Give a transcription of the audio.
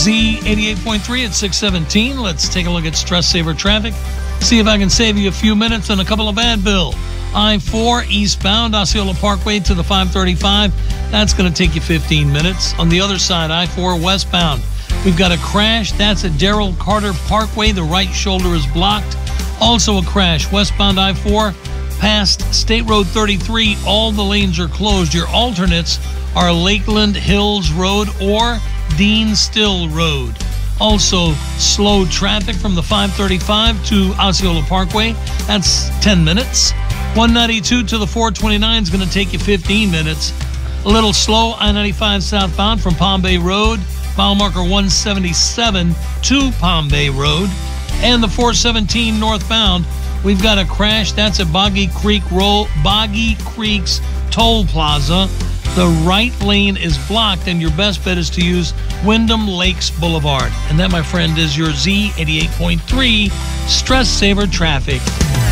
Z88.3 at 617. Let's take a look at Stress Saver traffic. See if I can save you a few minutes and a couple of Advil. I-4 eastbound, Osceola Parkway to the 535. That's going to take you 15 minutes. On the other side, I-4 westbound, we've got a crash. That's at Darrell Carter Parkway. The right shoulder is blocked. Also a crash westbound I-4 past State Road 33. All the lanes are closed. Your alternates are Lakeland Hills Road or Dean Still Road. Also, slow traffic from the 535 to Osceola Parkway. That's 10 minutes. 192 to the 429 is going to take you 15 minutes. A little slow, I-95 southbound from Palm Bay Road, mile marker 177 to Palm Bay Road. And the 417 northbound, we've got a crash. That's at Boggy Creek's Toll Plaza. The right lane is blocked, and your best bet is to use Wyndham Lakes Boulevard. And that, my friend, is your Z88.3 Stress Saver traffic.